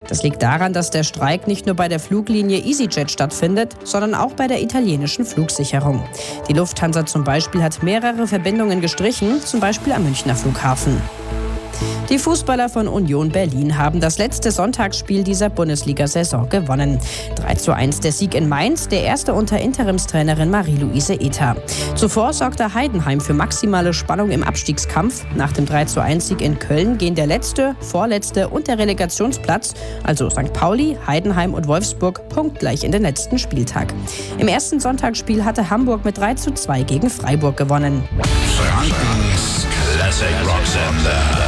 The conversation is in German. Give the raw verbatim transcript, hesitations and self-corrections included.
Das liegt daran, dass der Streik nicht nur bei der Fluglinie EasyJet stattfindet, sondern auch bei der italienischen Flugsicherung. Die Lufthansa zum Beispiel hat mehrere Verbindungen gestrichen, zum Beispiel am Münchner Flughafen. Die Fußballer von Union Berlin haben das letzte Sonntagsspiel dieser Bundesliga-Saison gewonnen. drei zu eins der Sieg in Mainz, der erste unter Interimstrainerin Marie-Louise Ether. Zuvor sorgte Heidenheim für maximale Spannung im Abstiegskampf. Nach dem drei zu eins Sieg in Köln gehen der letzte, vorletzte und der Relegationsplatz, also Sankt Pauli, Heidenheim und Wolfsburg, punktgleich in den letzten Spieltag. Im ersten Sonntagsspiel hatte Hamburg mit drei zu zwei gegen Freiburg gewonnen. Frankens Classic Rock Sender.